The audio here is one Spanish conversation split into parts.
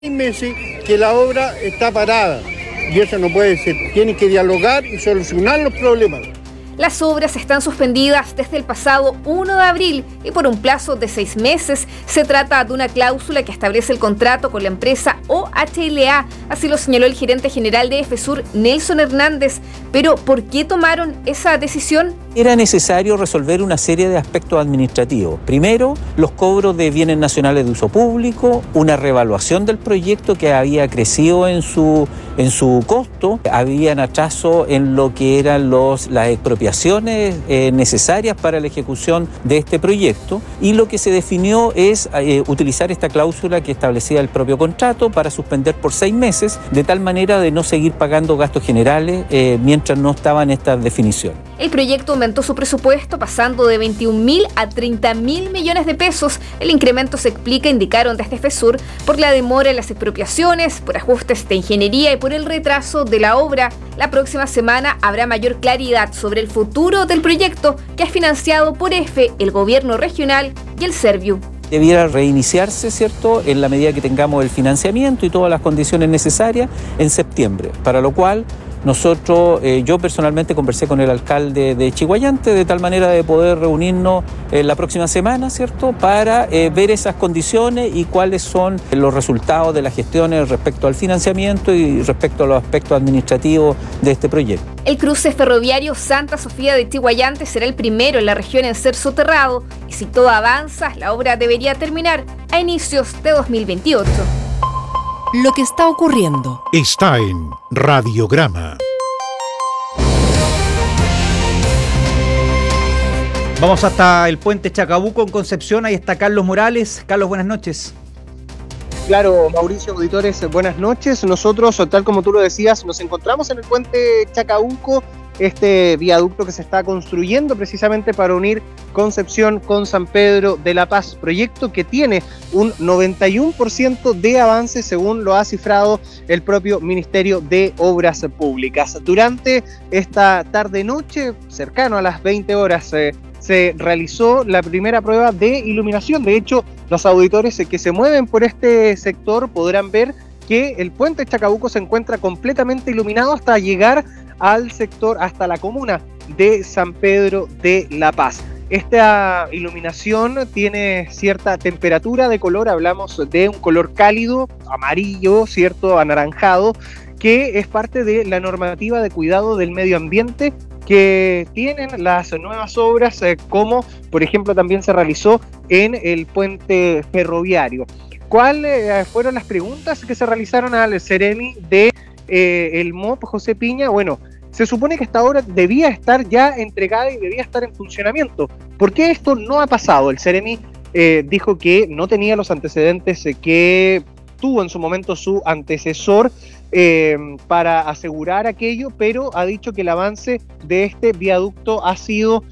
Meses que la obra está parada y eso no puede ser. Tienen que dialogar y solucionar los problemas. Las obras están suspendidas desde el pasado 1 de abril y por un plazo de 6 meses. Se trata de una cláusula que establece el contrato con la empresa OHLA, así lo señaló el gerente general de EFESUR, Nelson Hernández. Pero, ¿por qué tomaron esa decisión? Era necesario resolver una serie de aspectos administrativos. Primero, los cobros de bienes nacionales de uso público, una reevaluación del proyecto que había crecido en su costo, habían atraso en lo que eran las expropiaciones necesarias para la ejecución de este proyecto, y lo que se definió es utilizar esta cláusula que establecía el propio contrato para suspender por 6 meses, de tal manera de no seguir pagando gastos generales mientras no estaban estas definiciones. El proyecto aumentó su presupuesto pasando de 21.000 a 30.000 millones de pesos. El incremento se explica, indicaron desde FESUR, por la demora en las expropiaciones, por ajustes de ingeniería y por el retraso de la obra. La próxima semana habrá mayor claridad sobre el futuro del proyecto, que es financiado por EFE, el gobierno regional y el Serviu. Debiera reiniciarse, ¿cierto?, en la medida que tengamos el financiamiento y todas las condiciones necesarias en septiembre, para lo cual nosotros, yo personalmente conversé con el alcalde de Chiguayante de tal manera de poder reunirnos la próxima semana, ¿cierto?, para ver esas condiciones y cuáles son los resultados de las gestiones respecto al financiamiento y respecto a los aspectos administrativos de este proyecto. El cruce ferroviario Santa Sofía de Chiguayante será el primero en la región en ser soterrado y si todo avanza, la obra debería terminar a inicios de 2028. Lo que está ocurriendo está en Radiograma. Vamos hasta el puente Chacabuco en Concepción. Ahí está Carlos Morales. Carlos, buenas noches. Claro, Mauricio, auditores, buenas noches. Nosotros, tal como tú lo decías, nos encontramos en el puente Chacabuco, este viaducto que se está construyendo precisamente para unir Concepción con San Pedro de la Paz, proyecto que tiene un 91% de avance según lo ha cifrado el propio Ministerio de Obras Públicas. Durante esta tarde-noche, cercano a las 20 horas, se realizó la primera prueba de iluminación. De hecho, los auditores que se mueven por este sector podrán ver que el puente Chacabuco se encuentra completamente iluminado hasta llegar al sector, hasta la comuna de San Pedro de la Paz. Esta iluminación tiene cierta temperatura de color, hablamos de un color cálido, amarillo, cierto, anaranjado, que es parte de la normativa de cuidado del medio ambiente que tienen las nuevas obras, como por ejemplo también se realizó en el puente ferroviario. ¿Cuáles fueron las preguntas que se realizaron al Ceremi de el MOP José Piña? Bueno, se supone que esta obra debía estar ya entregada y debía estar en funcionamiento. ¿Por qué esto no ha pasado? El Ceremi dijo que no tenía los antecedentes que tuvo en su momento su antecesor para asegurar aquello, pero ha dicho que el avance de este viaducto ha sido,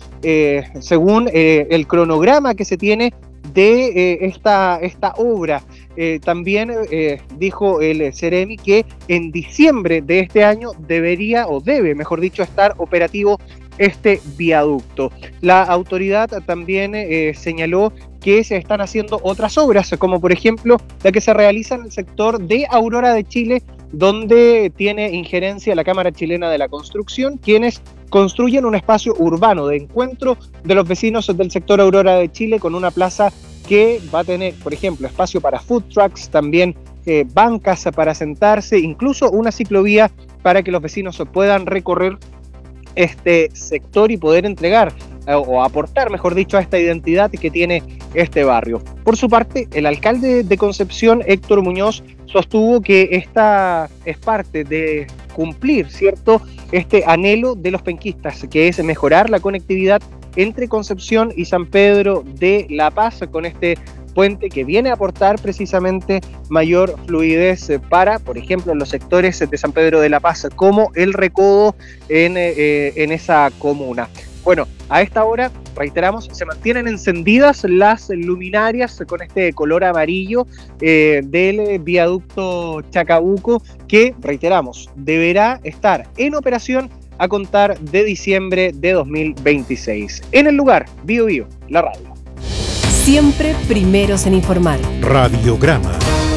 según el cronograma que se tiene de esta obra. También dijo el Ceremi que en diciembre de este año debería, o debe, mejor dicho, estar operativo este viaducto. La autoridad también señaló que se están haciendo otras obras, como por ejemplo la que se realiza en el sector de Aurora de Chile, donde tiene injerencia la Cámara Chilena de la Construcción, quienes construyen un espacio urbano de encuentro de los vecinos del sector Aurora de Chile con una plaza que va a tener, por ejemplo, espacio para food trucks, también bancas para sentarse, incluso una ciclovía para que los vecinos puedan recorrer este sector y poder entregar o aportar, mejor dicho, a esta identidad que tiene este barrio. Por su parte, el alcalde de Concepción, Héctor Muñoz, sostuvo que esta es parte de cumplir, ¿cierto?, este anhelo de los penquistas, que es mejorar la conectividad entre Concepción y San Pedro de la Paz, con este puente que viene a aportar precisamente mayor fluidez para, por ejemplo, los sectores de San Pedro de la Paz, como el Recodo en esa comuna. Bueno, a esta hora, reiteramos, se mantienen encendidas las luminarias con este color amarillo del viaducto Chacabuco, que, reiteramos, deberá estar en operación a contar de diciembre de 2026. En el lugar, Bio Bio, la radio. Siempre primeros en informar. Radiograma.